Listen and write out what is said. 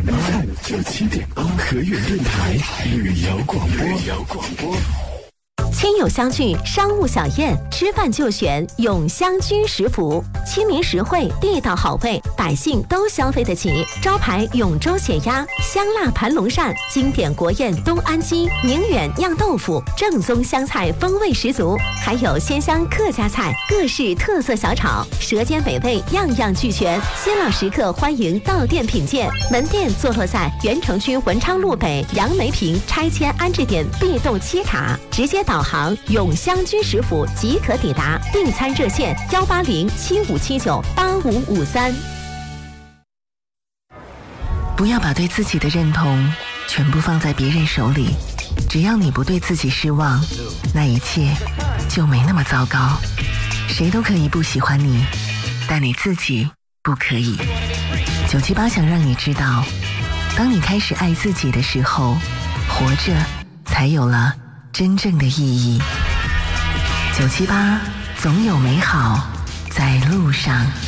FM97.8和远电台旅游广播。 亲友相聚，商务小宴，吃饭就选永香居食府，亲民实惠，地道好味，百姓都消费得起。招牌永州血鸭、香辣盘龙鳝，经典国宴东安鸡、宁远酿豆腐，正宗湘菜风味十足，还有鲜香客家菜、各式特色小炒，舌尖美味样样俱全。新老食客欢迎到店品鉴。门店坐落在原城区文昌路北杨梅坪拆迁安置点 B 栋7塔，直接导航永香居食府即可抵达。订餐热线18075798553。 不要把对自己的认同全部放在别人手里，只要你不对自己失望，那一切就没那么糟糕。谁都可以不喜欢你，但你自己不可以。978想让你知道，当你开始爱自己的时候，活着才有了真正的意义。978总有美好在路上。